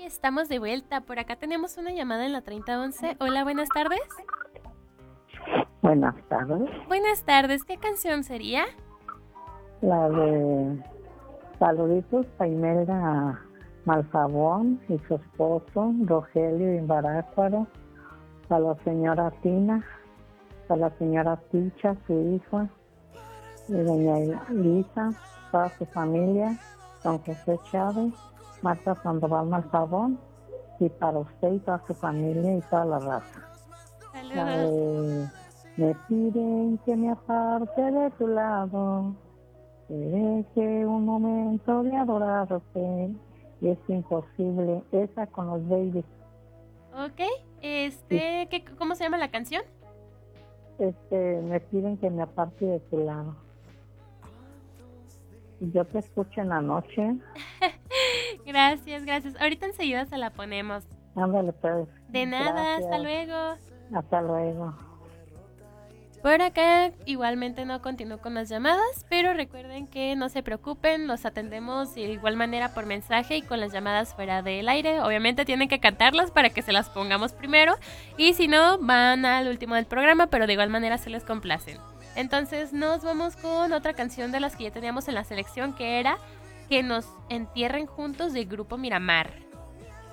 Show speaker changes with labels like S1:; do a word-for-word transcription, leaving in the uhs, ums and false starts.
S1: Estamos de vuelta. Por acá tenemos una llamada en la treinta once. Hola, buenas tardes.
S2: Buenas tardes.
S1: Buenas tardes. ¿Qué canción sería?
S2: La de saluditos para Imelda Malfabón y su esposo, Rogelio Imbarácuaro, para la señora Tina, para la señora Ticha, su hija, y doña Elisa, toda su familia, don José Chávez, Marta Sandoval Malfabón, y para usted y toda su familia y toda la raza. La de, me piden que me aparte de tu lado, que deje un momento de adorarte, y es imposible, esa con los babies.
S1: Ok, este, ¿qué, ¿cómo se llama la canción?
S2: Este, me piden que me aparte de tu lado. Yo te escucho en la noche.
S1: Gracias, gracias. Ahorita enseguida se la ponemos.
S2: Ándale, pues.
S1: De nada,
S2: Gracias.
S1: hasta luego.
S2: Hasta luego.
S1: Por acá igualmente no continúo con las llamadas, pero recuerden que no se preocupen, los atendemos de igual manera por mensaje y con las llamadas fuera del aire. Obviamente tienen que cantarlas para que se las pongamos primero y si no van al último del programa, pero de igual manera se les complacen. Entonces nos vamos con otra canción de las que ya teníamos en la selección, que era Que nos entierren juntos, de Grupo Miramar.